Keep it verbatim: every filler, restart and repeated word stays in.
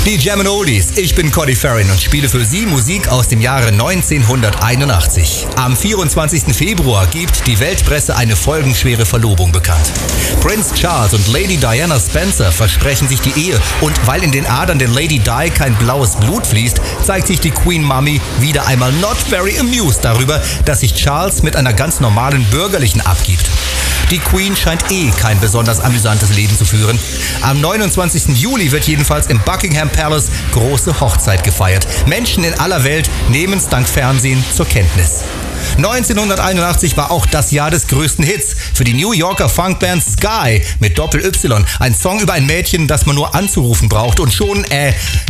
Die Jammin' Oldies. Ich bin Cody Farrin und spiele für Sie Musik aus dem Jahre neunzehnhunderteinundachtzig. Am vierundzwanzigsten Februar gibt die Weltpresse eine folgenschwere Verlobung bekannt. Prince Charles und Lady Diana Spencer versprechen sich die Ehe und weil in den Adern der Lady Di kein blaues Blut fließt, zeigt sich die Queen Mummy wieder einmal not very amused darüber, dass sich Charles mit einer ganz normalen bürgerlichen abgibt. Die Queen scheint eh kein besonders amüsantes Leben zu führen. Am neunundzwanzigsten Juli wird jedenfalls im Buckingham Palace große Hochzeit gefeiert. Menschen in aller Welt nehmen es dank Fernsehen zur Kenntnis. neunzehnhunderteinundachtzig war auch das Jahr des größten Hits für die New Yorker Funkband Sky mit Doppel-Y. Ein Song über ein Mädchen, das man nur anzurufen braucht und schon, äh,